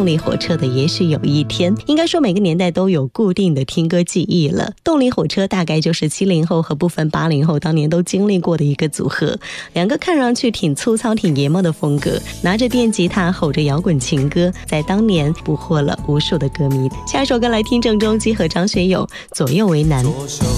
动力火车的也许有一天。应该说每个年代都有固定的听歌记忆了，动力火车大概就是70后和部分80后当年都经历过的一个组合，两个看上去挺粗糙挺爷们的风格，拿着电吉他吼着摇滚情歌，在当年捕获了无数的歌迷。下一首歌来听郑中基和张学友，左右为难。